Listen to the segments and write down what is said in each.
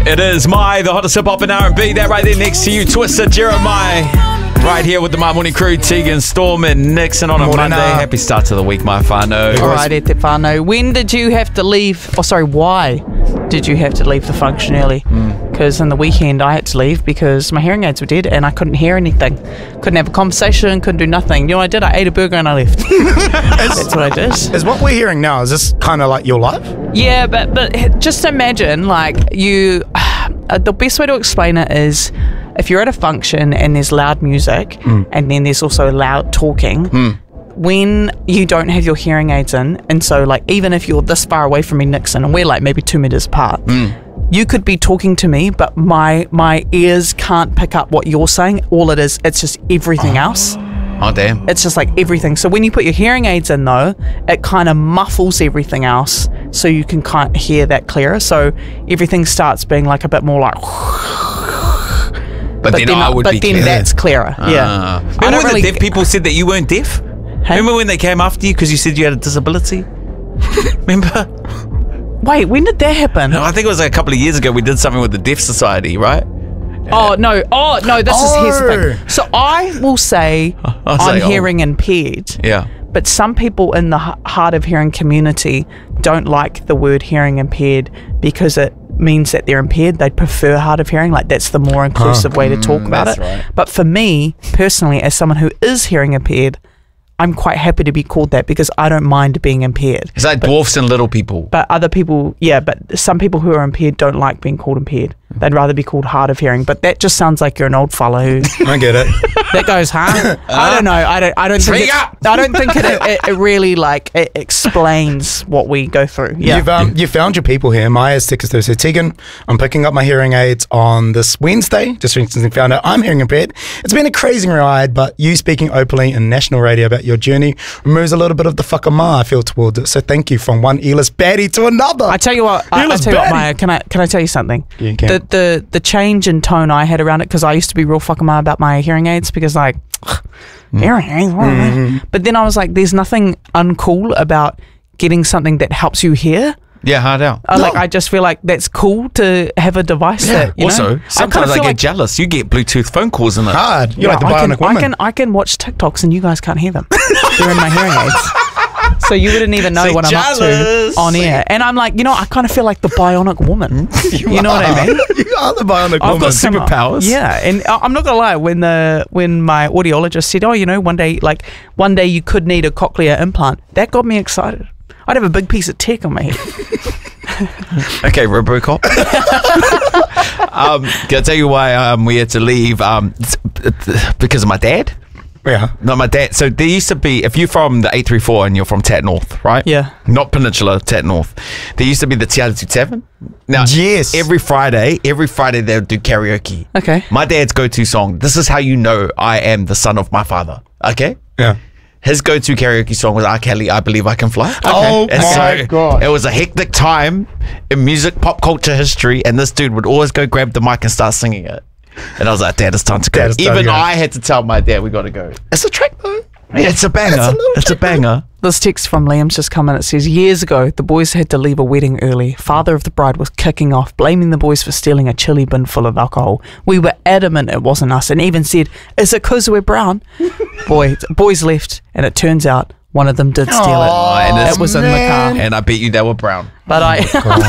It is the hottest hip-hop and R&B. That right there next to you, Twister Jeremiah. Right here with the My Morning Crew, Tegan, Storm and Nixon on a Monday. Happy start to the week, my whānau. All right, te whānau. When did you have to leave? Why did you have to leave the function early? Because in the weekend I had to leave because my hearing aids were dead and I couldn't hear anything. Couldn't have a conversation, couldn't do nothing. You know what I did? I ate a burger and I left. That's what I did. Is what we're hearing now, is this kind of like your life? Yeah, but just imagine, like, you... the best way to explain it is if you're at a function and there's loud music and then there's also loud talking, when you don't have your hearing aids in, and so, like, even if you're this far away from me, Nixon, and we're like maybe 2 meters apart, you could be talking to me, but my ears can't pick up what you're saying. All it is, it's just everything else. Oh, damn. It's just like everything. So when you put your hearing aids in, though, it kind of muffles everything else so you can kind of hear that clearer. So everything starts being like a bit more like... But then that's clearer. Yeah. Remember when the deaf people said that you weren't deaf? Hey? Remember when they came after you because you said you had a disability? Remember? Wait, when did that happen? No, I think it was like a couple of years ago. We did something with the Deaf Society, right? Oh, no, here's the thing. So I will say I'm hearing impaired. Yeah. But some people in the hard of hearing community don't like the word hearing impaired because it means that they're impaired. They'd prefer hard of hearing. Like, that's the more inclusive way to talk about it. Right. But for me, personally, as someone who is hearing impaired, I'm quite happy to be called that because I don't mind being impaired. It's like dwarfs and little people. But other people, but some people who are impaired don't like being called impaired. They'd rather be called hard of hearing. But that just sounds like you're an old fella who... I get it. That goes, huh? I don't know. I don't think it really, like, it explains what we go through. Yeah. You've found your people here. Maya's texted through, said, Tegan, I'm picking up my hearing aids on this Wednesday. Just recently found out I'm hearing impaired. It's been a crazy ride, but you speaking openly in national radio about your journey removes a little bit of the whakama I feel towards it. So thank you from one earless baddie to another. I tell you what, Maya, can I tell you something? You can. The change in tone I had around it, because I used to be real whakama about my hearing aids because, like, hearing aids, but then I was like, there's nothing uncool about getting something that helps you hear. Yeah, hard out. Like, I just feel like that's cool to have a device that, you also, know? sometimes I get jealous. You get Bluetooth phone calls in it. Hard. You're like the bionic woman. I can watch TikToks and you guys can't hear them. They're in my hearing aids. So you wouldn't even know what I'm up to on air. And I'm like, I kind of feel like the bionic woman. You know what I mean? You are the bionic woman. I've got superpowers. Yeah, and I'm not gonna lie, when my audiologist said, one day you could need a cochlear implant, that got me excited. I'd have a big piece of tech on my head. Okay, Robocop. Can I tell you why we had to leave? Because of my dad. Yeah. No, my dad. So there used to be, if you're from the 834 and you're from Tat North, right? Yeah. Not Peninsula, Tat North. There used to be the Te Atatū Tavern. Now, yes. Every Friday they'll do karaoke. Okay. My dad's go-to song, this is how you know I am the son of my father. Okay? Yeah. His go-to karaoke song was R. Kelly, I Believe I Can Fly. Okay. Oh, my God. It was a hectic time in music, pop culture history, and this dude would always go grab the mic and start singing it. And I was like, Dad, it's time to go. I had to tell my dad, we got to go. It's a track, though. Yeah, it's a banger. It's a banger. This text from Liam's just come in. It says, years ago, the boys had to leave a wedding early. Father of the bride was kicking off, blaming the boys for stealing a chili bin full of alcohol. We were adamant it wasn't us and even said, is it because we're brown? Boys left, and it turns out one of them did steal it. And it was in the car. And I bet you they were brown. But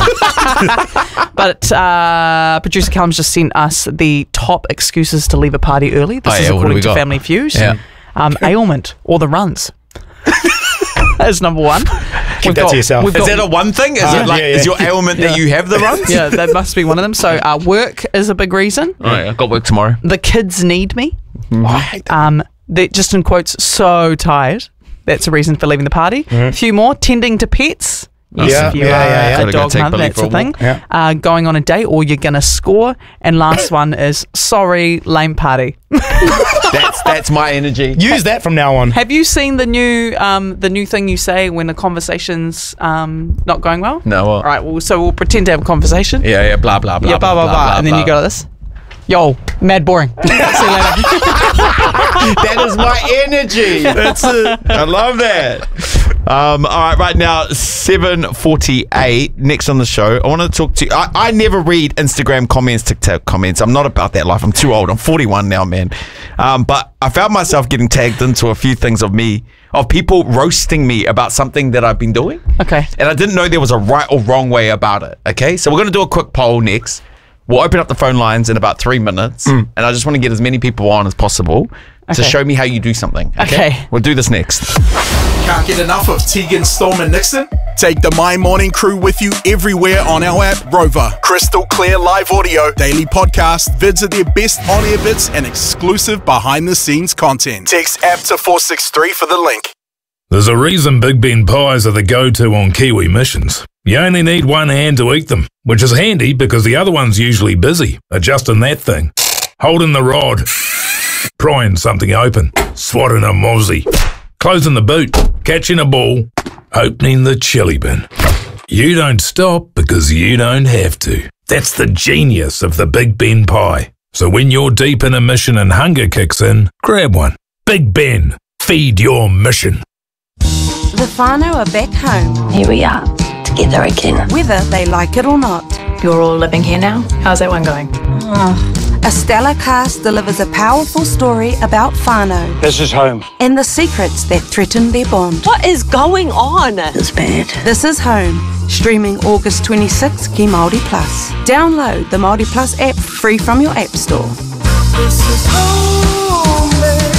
producer Callum's just sent us the top excuses to leave a party early. This is according to Family Feud. Yeah. Ailment or the runs. That's number one. Keep that to yourself. Is that a one thing? Is it like is your ailment that you have the runs? Yeah, that must be one of them. So work is a big reason. All right, I've got work tomorrow. The kids need me. I hate that. They're just in quotes so tired. That's a reason for leaving the party. A few more. Tending to pets. Yes, if you are a dog mother, that's a thing. Yeah. Going on a date or you're going to score. And last one is, sorry, lame party. That's my energy. Use that from now on. Have you seen the new thing you say when the conversation's not going well? No. All right, so we'll pretend to have a conversation. Yeah, blah, blah, blah, yeah, blah, blah, blah. And then you go like this. Yo, mad boring. See you later. That is my energy. That's it. I love that. All right now, 7:48. Next on the show, I want to talk to you. I never read Instagram comments, TikTok comments. I'm not about that life. I'm too old. I'm 41 now, man. But I found myself getting tagged into a few things of people roasting me about something that I've been doing. Okay. And I didn't know there was a right or wrong way about it. Okay. So we're going to do a quick poll next. We'll open up the phone lines in about 3 minutes. And I just want to get as many people on as possible to show me how you do something. Okay. We'll do this next. Can't get enough of Tegan, Storm and Nixon? Take the My Morning Crew with you everywhere on our app, Rover. Crystal clear live audio, daily podcast, vids of their best on-air bits and exclusive behind-the-scenes content. Text app to 463 for the link. There's a reason Big Ben pies are the go-to on Kiwi missions. You only need one hand to eat them, which is handy because the other one's usually busy adjusting that thing, holding the rod, prying something open, swatting a mozzie, closing the boot, catching a ball, opening the chili bin. You don't stop because you don't have to. That's the genius of the Big Ben pie. So when you're deep in a mission and hunger kicks in, grab one. Big Ben, feed your mission. The whānau are back home. Here we are, together again. Whether they like it or not. You're all living here now? How's that one going? A stellar cast delivers a powerful story about whānau. This is home. And the secrets that threaten their bond. What is going on? It's bad. This is Home, streaming August 26 ki Māori Plus. Download the Māori Plus app free from your app store. This is home,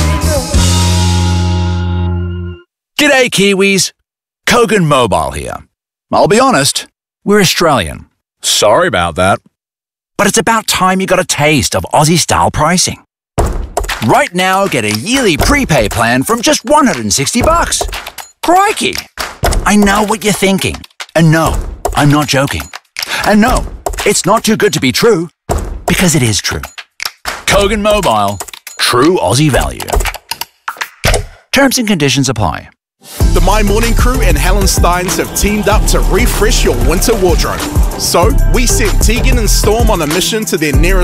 G'day Kiwis, Kogan Mobile here. I'll be honest, we're Australian. Sorry about that. But it's about time you got a taste of Aussie-style pricing. Right now, get a yearly prepay plan from just $160. Crikey! I know what you're thinking. And no, I'm not joking. And no, it's not too good to be true, because it is true. Kogan Mobile, true Aussie value. Terms and conditions apply. The My Morning Crew and Helen Steins have teamed up to refresh your winter wardrobe. So, we sent Tegan and Storm on a mission to their nearest